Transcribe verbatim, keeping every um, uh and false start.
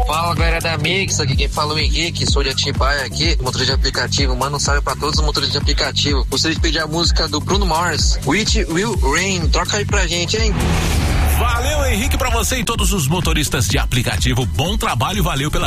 Fala, galera da Mix, aqui quem fala é o Henrique, sou de Atibaia aqui, motorista de aplicativo. Manda um salve pra todos os motoristas de aplicativo. Gostaria de pedir a música do Bruno Mars, Which Will Rain. Troca aí pra gente, hein? Valeu, Henrique, pra você e todos os motoristas de aplicativo. Bom trabalho, valeu pela